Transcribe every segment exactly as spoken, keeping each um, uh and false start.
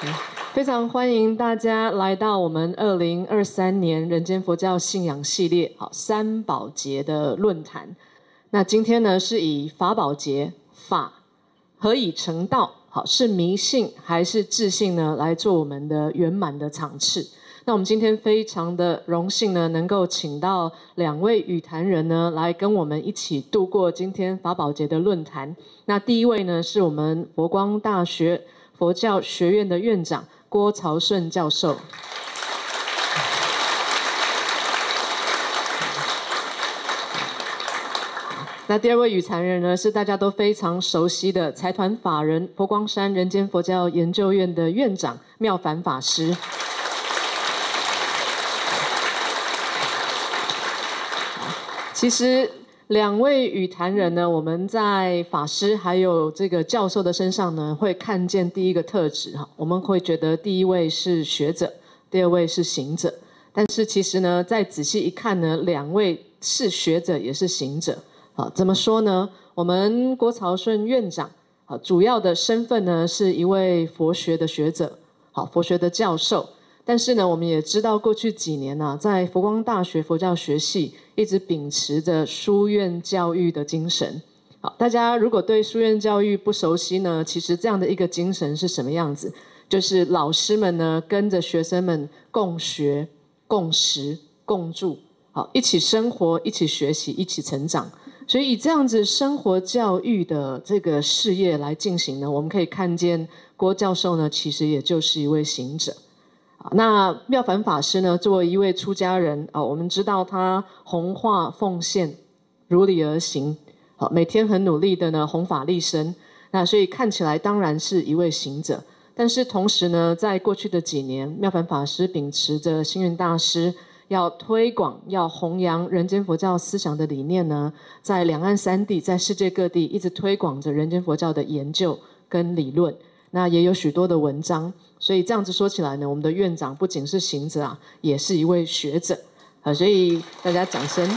非常欢迎大家来到我们二零二三年人间佛教信仰系列好三宝节的论坛。那今天呢是以法宝节法何以成道，好是迷信还是自信呢，来做我们的圆满的场次。那我们今天非常的荣幸呢，能够请到两位语坛人呢，来跟我们一起度过今天法宝节的论坛。那第一位呢，是我们佛光大学佛教学院的院长郭朝顺教授。那第二位语坛人呢，是大家都非常熟悉的财团法人佛光山人间佛教研究院的院长妙凡法师。其实两位语坛人呢，我们在法师还有这个教授的身上呢，会看见第一个特质哈，我们会觉得第一位是学者，第二位是行者。但是其实呢，再仔细一看呢，两位是学者也是行者。好，怎么说呢？我们郭朝顺院长，好，主要的身份呢是一位佛学的学者，好，佛学的教授。但是呢，我们也知道过去几年呢、啊，在佛光大学佛教学系一直秉持着书院教育的精神。好，大家如果对书院教育不熟悉呢，其实这样的一个精神是什么样子？就是老师们呢跟着学生们共学、共识、共住，好，一起生活、一起学习、一起成长。所以以这样子生活教育的这个事业来进行呢，我们可以看见郭教授呢，其实也就是一位行者。那妙凡法师呢，作为一位出家人啊，我们知道他弘化奉献，如理而行，好，每天很努力的呢弘法利生。那所以看起来当然是一位行者，但是同时呢，在过去的几年，妙凡法师秉持着星云大师要推广、要弘扬人间佛教思想的理念呢，在两岸三地、在世界各地一直推广着人间佛教的研究跟理论。那也有许多的文章，所以这样子说起来呢，我们的院长不仅是行者啊，也是一位学者啊，所以大家掌声。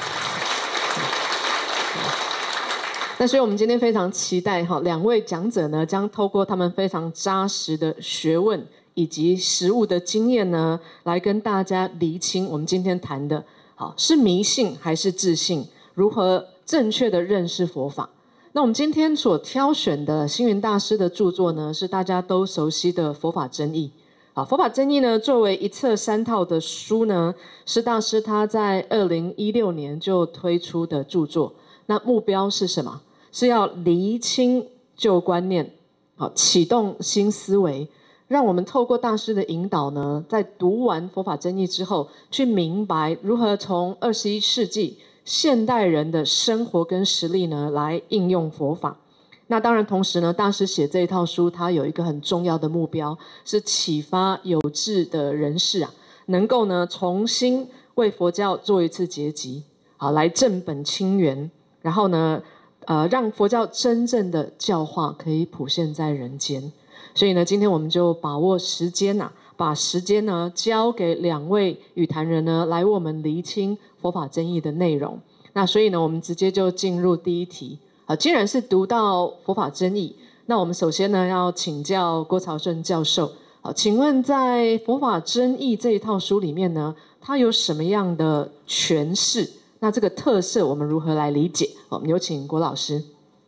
那所以我们今天非常期待哈，两位讲者呢，将透过他们非常扎实的学问以及实务的经验呢，来跟大家厘清我们今天谈的，好是迷信还是自信，如何正确的认识佛法。那我们今天所挑选的星云大师的著作呢，是大家都熟悉的《佛法真义》。啊，《佛法真义》呢，作为一册三套的书呢，是大师他在二零一六年就推出的著作。那目标是什么？是要厘清旧观念，好，启动新思维，让我们透过大师的引导呢，在读完《佛法真义》之后，去明白如何从二十一世纪现代人的生活跟实力呢，来应用佛法。那当然，同时呢，大师写这一套书，他有一个很重要的目标，是启发有志的人士啊，能够呢重新为佛教做一次结集，好，来正本清源，然后呢，呃，让佛教真正的教化可以普现在人间。所以呢，今天我们就把握时间啊，把时间呢交给两位语坛人呢，来为我们厘清佛法真义的内容。那所以呢，我们直接就进入第一题。啊，既然是读到佛法真义，那我们首先呢要请教郭朝顺教授。好，请问在佛法真义这一套书里面呢，它有什么样的诠释？那这个特色我们如何来理解？我们有请郭老师。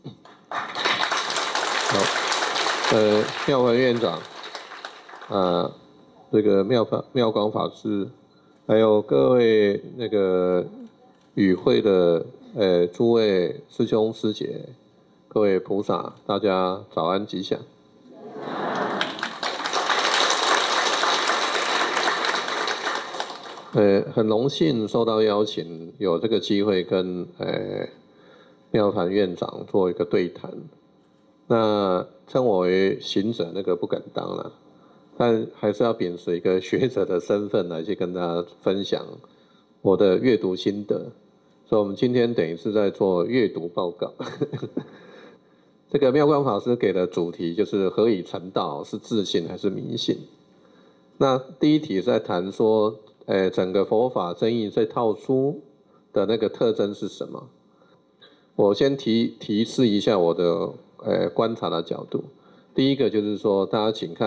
好，呃，妙凡院长，呃，这个妙法妙光法师，还有各位那个与会的呃诸位师兄师姐，各位菩萨，大家早安吉祥。呃，很荣幸受到邀请，有这个机会跟呃妙凡院长做一个对谈。那称我为行者，那个不敢当了，但还是要秉持一个学者的身份来去跟大家分享我的阅读心得。所以我们今天等于是在做阅读报告。这个妙光法师给的主题就是何以成道，是自信还是迷信？那第一题是在谈说，呃，整个佛法真义这套书的那个特征是什么？我先提提示一下我的呃观察的角度。第一个就是说，大家请看。